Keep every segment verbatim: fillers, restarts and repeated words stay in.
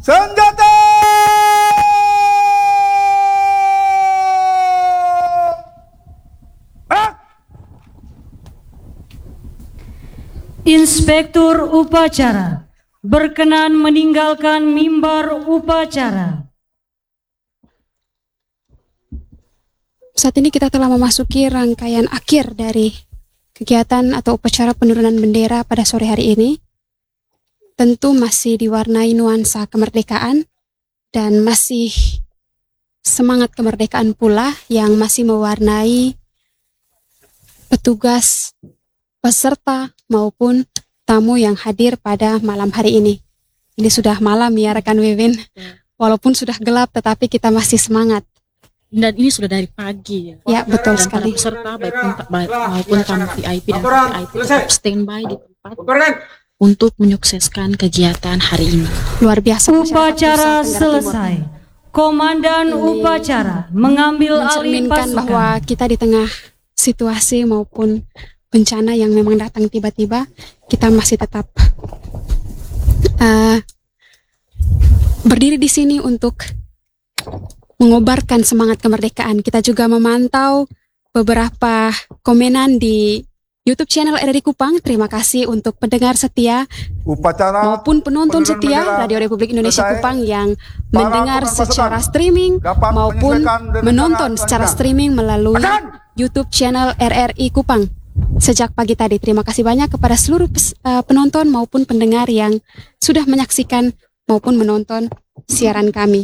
Senjata! Ah! Inspektur upacara berkenan meninggalkan mimbar upacara. Saat ini kita telah memasuki rangkaian akhir dari kegiatan atau upacara penurunan bendera pada sore hari ini. Tentu masih diwarnai nuansa kemerdekaan dan masih semangat kemerdekaan pula yang masih mewarnai petugas, peserta maupun tamu yang hadir pada malam hari ini. Ini sudah malam ya rekan Wiwin, walaupun sudah gelap tetapi kita masih semangat. Dan ini sudah dari pagi ya. Ya, betul dan sekali. Peserta baik, baik maupun tamu V I P dan V I P tetap standby di tempat untuk menyukseskan kegiatan hari ini. Luar biasa. Upacara selesai. Komandan ini upacara mengambil alih mencerminkan pasukan. bahwa kita di tengah situasi maupun bencana yang memang datang tiba-tiba, kita masih tetap uh, berdiri di sini untuk mengobarkan semangat kemerdekaan. Kita juga memantau beberapa komenan di YouTube channel R R I Kupang. Terima kasih untuk pendengar setia Upacara maupun penonton penurunan setia bendera Radio Republik Indonesia selesai. Kupang yang Para mendengar pasukan secara streaming dapat maupun menyesuaikan dengan menonton rencana secara selanjutnya. streaming melalui Akan! YouTube channel R R I Kupang sejak pagi tadi. Terima kasih banyak kepada seluruh pes- uh, penonton maupun pendengar yang sudah menyaksikan maupun menonton siaran kami.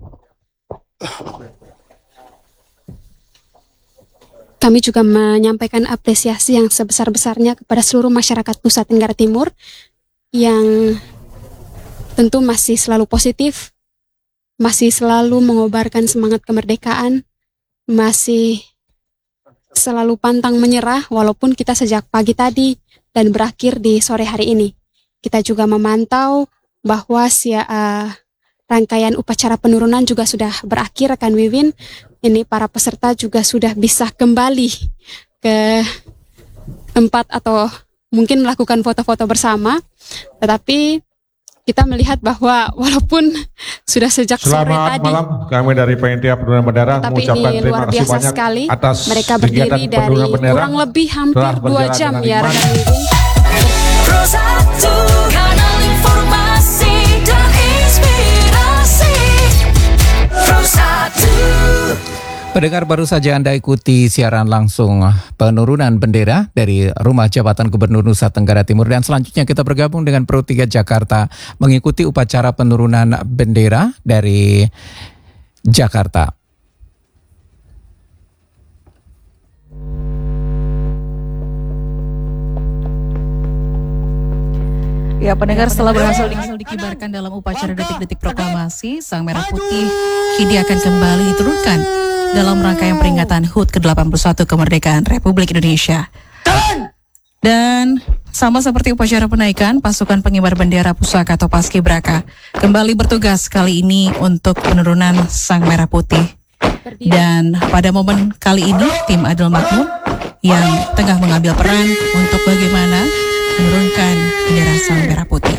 Kami juga menyampaikan apresiasi yang sebesar-besarnya kepada seluruh masyarakat Nusa Tenggara Timur yang tentu masih selalu positif, masih selalu mengobarkan semangat kemerdekaan, masih selalu pantang menyerah walaupun kita sejak pagi tadi dan berakhir di sore hari ini. Kita juga memantau bahwa si, uh, rangkaian upacara penurunan juga sudah berakhir, rekan Wiwin. Ini para peserta juga sudah bisa kembali ke tempat atau mungkin melakukan foto-foto bersama. Tetapi kita melihat bahwa walaupun sudah sejak sore Selamat tadi, malam, kami dari Panitia Penurunan Bendera tapi mengucapkan ini terima luar kasih biasa banyak sekali. atas Mereka kegiatan berdiri dari penurunan bendera. kurang lebih hampir Telah dua berjalan jam dengan ya, hikmat. rekan Wiwin. Pro satu kanal informasi dan inspirasi. Pro satu. Pendengar, baru saja Anda ikuti siaran langsung penurunan bendera dari Rumah Jabatan Gubernur Nusa Tenggara Timur, dan selanjutnya kita bergabung dengan Pro tiga Jakarta mengikuti upacara penurunan bendera dari Jakarta. Ya, pendengar, setelah berhasil dikibarkan dalam upacara detik-detik proklamasi, Sang Merah Putih kini akan kembali diturunkan dalam rangkaian peringatan H U T ke delapan puluh satu kemerdekaan Republik Indonesia. Dan sama seperti upacara penaikan, pasukan pengibar bendera pusaka atau Paskibraka kembali bertugas kali ini untuk penurunan Sang Merah Putih. Dan pada momen kali ini, tim Adil Makmur yang tengah mengambil peran untuk bagaimana menurunkan bendera Sang Merah Putih.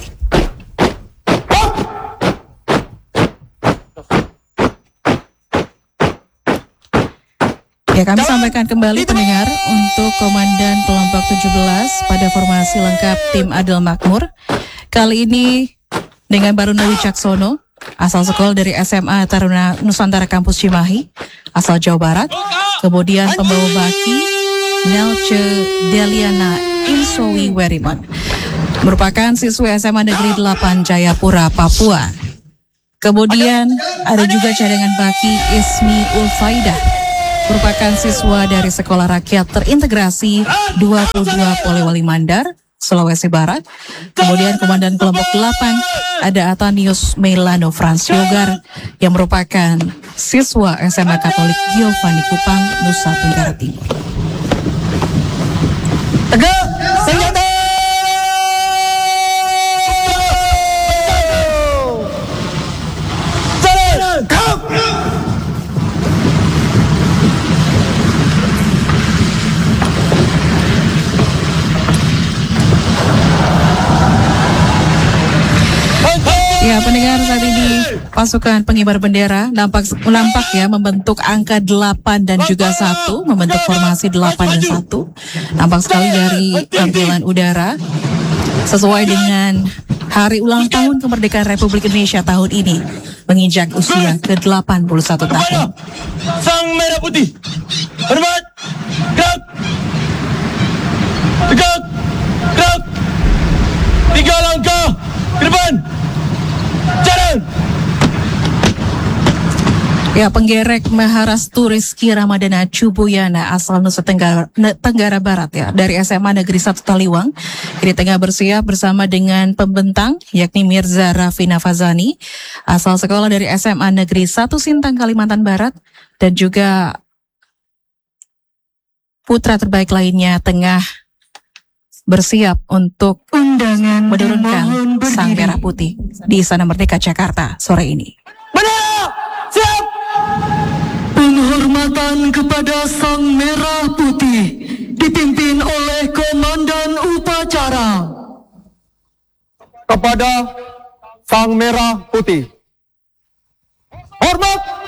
Ya, kami sampaikan kembali pendengar untuk Komandan Kelompok tujuh belas pada formasi lengkap tim Adil Makmur. Kali ini dengan Baruna Wicaksono, asal sekolah dari S M A Taruna Nusantara Kampus Cimahi, asal Jawa Barat. Kemudian pembawa baki Nelce Deliana Insowi Werimon, merupakan siswa S M A Negeri delapan Jayapura, Papua. Kemudian ada juga cadangan baki Ismi Ulfaidah, merupakan siswa dari Sekolah Rakyat Terintegrasi dua puluh dua Polewali Mandar, Sulawesi Barat. Kemudian Komandan Kelompok delapan ada Atanius Melano Frans Yogar yang merupakan siswa S M A Katolik Giovanni Kupang, Nusa Tenggara Timur. Tegak, senjata! Jalan! Ya, pendengar, saat ini Pasukan pengibar bendera nampak nampak ya membentuk angka delapan dan juga satu, membentuk formasi delapan dan satu. Nampak sekali dari tampilan udara sesuai dengan hari ulang tahun kemerdekaan Republik Indonesia tahun ini menginjak usia ke delapan puluh satu tahun. Sang Merah Putih. Hormat. Gerak. Tegak. Gerak. Tiga langkah ke depan. Jalan. Ya, penggerek Maharastu Rizky Ramadana Cubuyana asal Nusa Tenggara, Tenggara Barat ya dari S M A Negeri satu Taliwang kini tengah bersiap bersama dengan pembentang yakni Mirza Rafina Fazani asal sekolah dari S M A Negeri satu Sintang Kalimantan Barat dan juga putra terbaik lainnya tengah bersiap untuk Undangan menurunkan dimohon Sang berdiri. Merah Putih di Istana Merdeka Jakarta sore ini. Bendera. Siap. Penghormatan kepada Sang Merah Putih dipimpin oleh Komandan Upacara. Kepada Sang Merah Putih. Hormat.